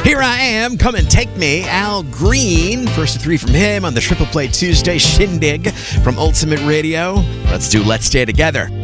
Here I Am, Come and Take Me, Al Green. First of 3 from him on the Triple Play Tuesday shindig from Ultimate Radio. Let's do Let's Stay Together.